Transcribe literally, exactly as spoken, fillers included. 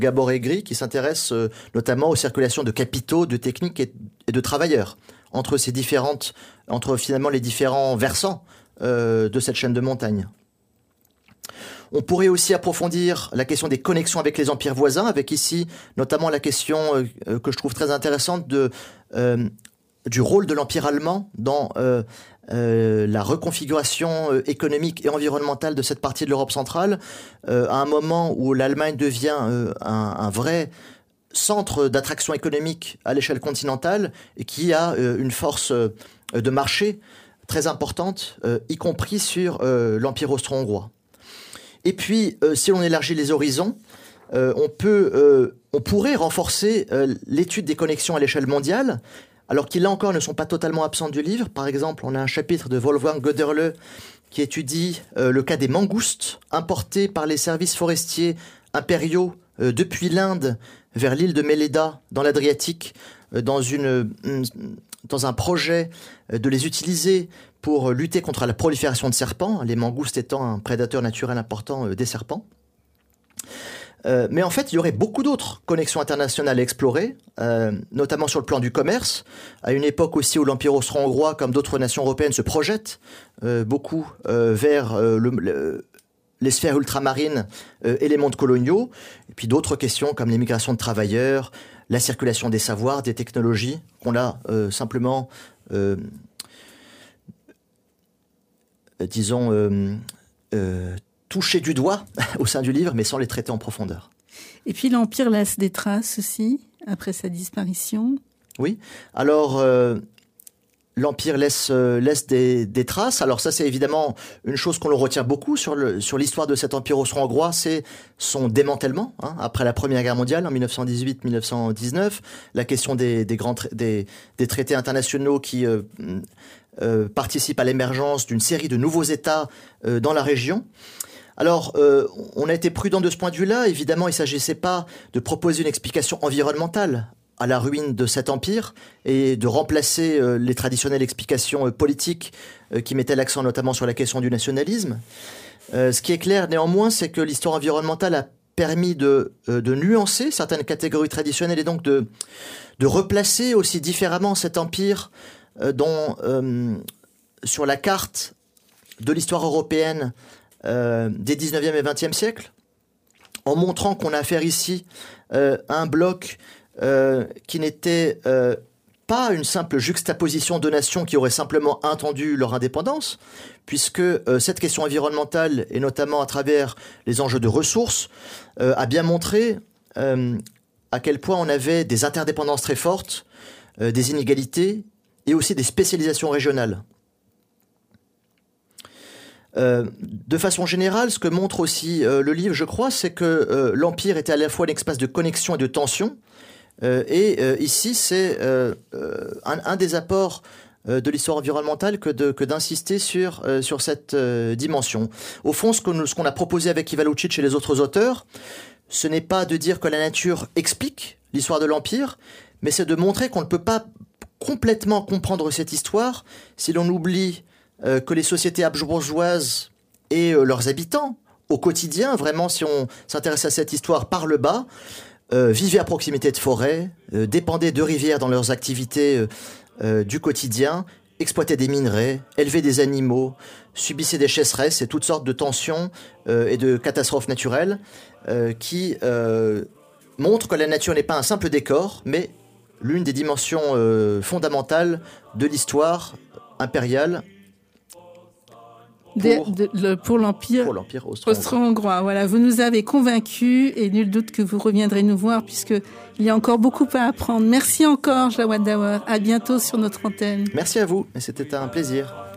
Gabor Egri, qui s'intéresse euh, notamment aux circulations de capitaux, de techniques et, et de travailleurs entre ces différentes, entre finalement les différents versants euh, de cette chaîne de montagnes. On pourrait aussi approfondir la question des connexions avec les empires voisins, avec ici notamment la question euh, que je trouve très intéressante de, euh, du rôle de l'empire allemand dans euh, euh, la reconfiguration euh, économique et environnementale de cette partie de l'Europe centrale, euh, à un moment où l'Allemagne devient euh, un, un vrai centre d'attraction économique à l'échelle continentale et qui a euh, une force euh, de marché très importante, euh, y compris sur euh, l'Empire austro-hongrois. Et puis, euh, si l'on élargit les horizons, euh, on peut, euh, on pourrait renforcer euh, l'étude des connexions à l'échelle mondiale, alors qui là encore ne sont pas totalement absentes du livre. Par exemple, on a un chapitre de Wolfgang Göderle qui étudie euh, le cas des mangoustes importés par les services forestiers impériaux euh, depuis l'Inde vers l'île de Mélèda, dans l'Adriatique, euh, dans, une, euh, dans un projet euh, de les utiliser pour lutter contre la prolifération de serpents, les mangoustes étant un prédateur naturel important euh, des serpents. Euh, mais en fait, il y aurait beaucoup d'autres connexions internationales à explorer, euh, notamment sur le plan du commerce, à une époque aussi où l'Empire austro-hongrois, comme d'autres nations européennes, se projette euh, beaucoup euh, vers euh, le, le, les sphères ultramarines euh, et les mondes coloniaux, et puis d'autres questions comme l'immigration de travailleurs, la circulation des savoirs, des technologies, qu'on a euh, simplement, euh, disons, euh, euh, touché du doigt au sein du livre, mais sans les traiter en profondeur. Et puis l'Empire laisse des traces aussi, après sa disparition. Oui, alors euh, l'Empire laisse, euh, laisse des, des traces. Alors ça, c'est évidemment une chose qu'on le retient beaucoup sur, le, sur l'histoire de cet Empire austro-hongrois, c'est son démantèlement, hein, après la Première Guerre mondiale, en dix-neuf cent dix-huit dix-neuf cent dix-neuf, la question des, des, grands tra- des, des traités internationaux qui euh, euh, participent à l'émergence d'une série de nouveaux États euh, dans la région. Alors, euh, on a été prudent de ce point de vue-là. Évidemment, il ne s'agissait pas de proposer une explication environnementale à la ruine de cet empire et de remplacer euh, les traditionnelles explications euh, politiques euh, qui mettaient l'accent notamment sur la question du nationalisme. Euh, ce qui est clair néanmoins, c'est que l'histoire environnementale a permis de, euh, de nuancer certaines catégories traditionnelles et donc de, de replacer aussi différemment cet empire euh, dont, euh, sur la carte de l'histoire européenne Euh, des dix-neuvième et vingtième siècles, en montrant qu'on a affaire ici euh, à un bloc euh, qui n'était euh, pas une simple juxtaposition de nations qui auraient simplement attendu leur indépendance, puisque euh, cette question environnementale, et notamment à travers les enjeux de ressources, euh, a bien montré euh, à quel point on avait des interdépendances très fortes, euh, des inégalités et aussi des spécialisations régionales. Euh, de façon générale, ce que montre aussi euh, le livre, je crois, c'est que euh, l'Empire était à la fois un espace de connexion et de tension. Euh, et euh, ici, c'est euh, euh, un, un des apports euh, de l'histoire environnementale que, de, que d'insister sur, euh, sur cette euh, dimension. Au fond, ce, que nous, ce qu'on a proposé avec Iva Lucic et les autres auteurs, ce n'est pas de dire que la nature explique l'histoire de l'Empire, mais c'est de montrer qu'on ne peut pas complètement comprendre cette histoire si l'on oublie Euh, que les sociétés habsbourgeoises et euh, leurs habitants, au quotidien, vraiment, si on s'intéresse à cette histoire par le bas, euh, vivaient à proximité de forêts, euh, dépendaient de rivières dans leurs activités euh, euh, du quotidien, exploitaient des minerais, élevaient des animaux, subissaient des chasseresses et toutes sortes de tensions euh, et de catastrophes naturelles euh, qui euh, montrent que la nature n'est pas un simple décor, mais l'une des dimensions euh, fondamentales de l'histoire impériale Pour, de, de, pour l'Empire, pour l'Empire austro-hongrois. austro-hongrois. Voilà, vous nous avez convaincus et nul doute que vous reviendrez nous voir puisqu'il y a encore beaucoup à apprendre. Merci encore, Jawad Dawer. À bientôt sur notre antenne. Merci à vous, et c'était un plaisir.